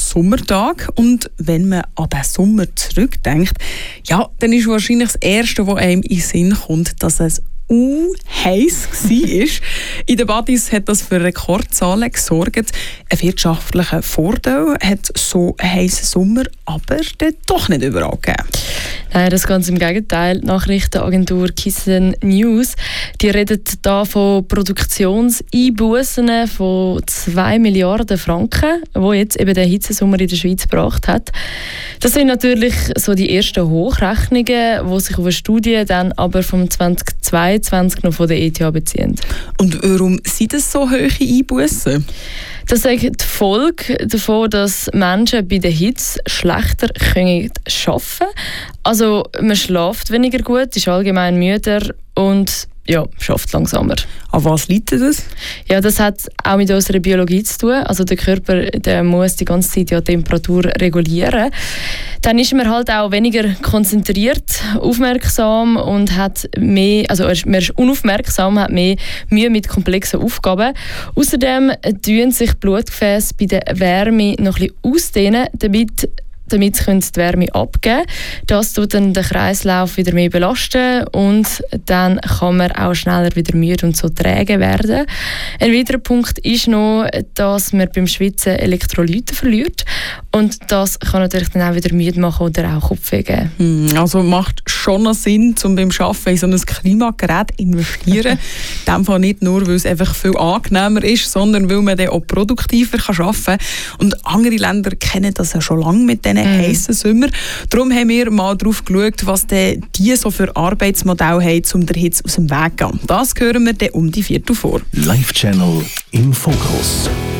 Sommertag. Und wenn man an den Sommer zurückdenkt, ja, dann ist wahrscheinlich das Erste, was einem in den Sinn kommt, dass es heiß war. In den Badis hat das für Rekordzahlen gesorgt. Ein wirtschaftlicher Vorteil hat so einen heißen Sommer aber doch nicht überall gegeben. Nein, das ganz im Gegenteil. Die Nachrichtenagentur Kissen News, die redet da von Produktionseinbußen von 2 Milliarden Franken, die jetzt eben der Hitzesommer in der Schweiz gebracht hat. Das sind natürlich so die ersten Hochrechnungen, die sich auf eine Studie dann aber vom 2022 noch von der ETH beziehen. Und warum sind das so hohe Einbußen? Das ist die Folge davon, dass Menschen bei der Hitze schlechter arbeiten können. Also man schläft weniger gut, ist allgemein müder und ja, schafft langsamer. An was liegt das? Ja, das hat auch mit unserer Biologie zu tun. Also der Körper, der muss die ganze Zeit ja die Temperatur regulieren. Dann ist man halt auch weniger konzentriert, aufmerksam und hat mehr, also man ist unaufmerksam, hat mehr Mühe mit komplexen Aufgaben. Außerdem tun sich Blutgefäße bei der Wärme noch ein bisschen ausdehnen, damit sie die Wärme abgeben können. Das tut dann den Kreislauf wieder mehr belasten und dann kann man auch schneller wieder müde und so träge werden. Ein weiterer Punkt ist noch, dass man beim Schwitzen Elektrolyte verliert und das kann natürlich dann auch wieder müde machen oder auch Kopfweh geben. Also macht schon noch Sinn, um beim Arbeiten in so ein Klimagerät zu investieren. In dem Fall nicht nur, weil es einfach viel angenehmer ist, sondern weil man dann auch produktiver arbeiten kann. Und andere Länder kennen das ja schon lange mit diesen heissen Sommer. Darum haben wir mal darauf geschaut, was die so für Arbeitsmodelle haben, um der Hitze aus dem Weg zu gehen. Das hören wir dann um die 4 vor. Live Channel im Fokus.